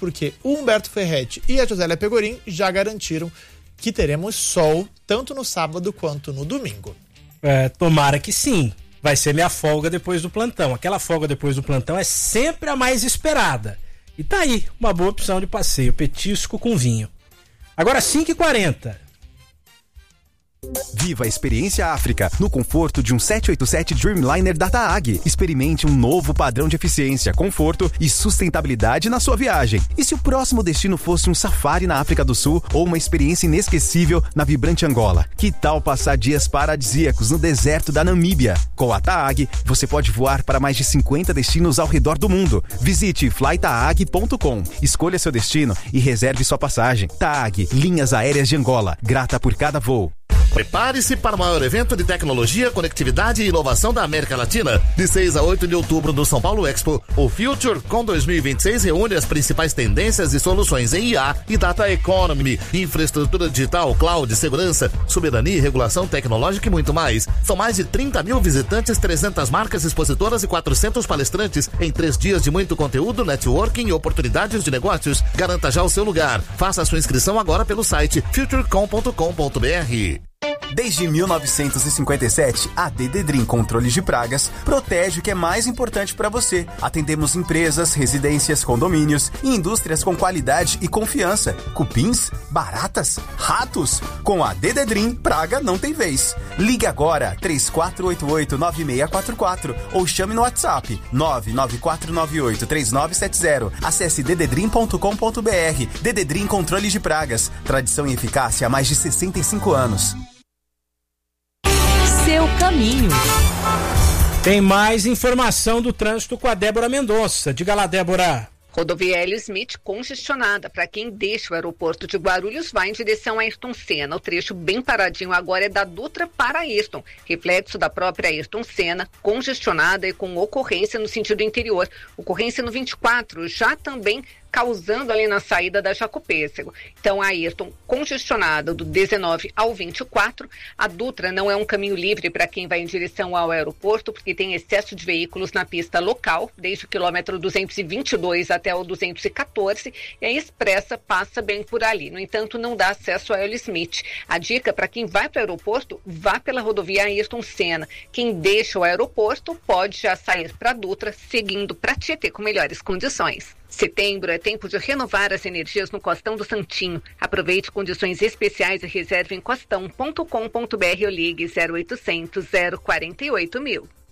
porque o Humberto Ferretti e a Josélia Pegorim já garantiram que teremos sol tanto no sábado quanto no domingo. Tomara que sim. Vai ser minha folga depois do plantão. Aquela folga depois do plantão é sempre a mais esperada. E tá aí, uma boa opção de passeio, petisco com vinho. Agora 5h40. Viva a experiência África no conforto de um 787 Dreamliner da TAAG. Experimente um novo padrão de eficiência, conforto e sustentabilidade na sua viagem. E se o próximo destino fosse um safari na África do Sul ou uma experiência inesquecível na vibrante Angola? Que tal passar dias paradisíacos no deserto da Namíbia? Com a TAAG, você pode voar para mais de 50 destinos ao redor do mundo. Visite flytaag.com, escolha seu destino e reserve sua passagem. TAAG, Linhas Aéreas de Angola, grata por cada voo. Prepare-se para o maior evento de tecnologia, conectividade e inovação da América Latina. De 6 a 8 de outubro no São Paulo Expo, o FutureCon 2026 reúne as principais tendências e soluções em IA e Data Economy, infraestrutura digital, cloud, segurança, soberania e regulação tecnológica e muito mais. São mais de 30 mil visitantes, 300 marcas expositoras e 400 palestrantes em 3 dias de muito conteúdo, networking e oportunidades de negócios. Garanta já o seu lugar. Faça a sua inscrição agora pelo site futurecon.com.br. Desde 1957, a Dededrim Controles de Pragas protege o que é mais importante para você. Atendemos empresas, residências, condomínios e indústrias com qualidade e confiança. Cupins, baratas, ratos. Com a Dededrim, praga não tem vez. Ligue agora 3488-9644 ou chame no WhatsApp 99498-3970. Acesse dededrim.com.br. Dededrim Controles de Pragas. Tradição e eficácia há mais de 65 anos. Seu caminho. Tem mais informação do trânsito com a Débora Mendonça. Diga lá, Débora. Rodovia Hélio Smith congestionada. Para quem deixa o aeroporto de Guarulhos, vai em direção a Ayrton Senna. O trecho bem paradinho agora é da Dutra para Ayrton. Reflexo da própria Ayrton Senna, congestionada e com ocorrência no sentido interior. Ocorrência no 24, já também causando ali na saída da Jacopêssego. Então, a Ayrton congestionada do 19 ao 24. A Dutra não é um caminho livre para quem vai em direção ao aeroporto, porque tem excesso de veículos na pista local, desde o quilômetro 222 até o 214, e a Expressa passa bem por ali. No entanto, não dá acesso a Hélio Smith. A dica para quem vai para o aeroporto, vá pela rodovia Ayrton Senna. Quem deixa o aeroporto pode já sair para a Dutra, seguindo para Tietê com melhores condições. Setembro é tempo de renovar as energias no Costão do Santinho. Aproveite condições especiais e reserve em costão.com.br ou ligue 0800 048 1000.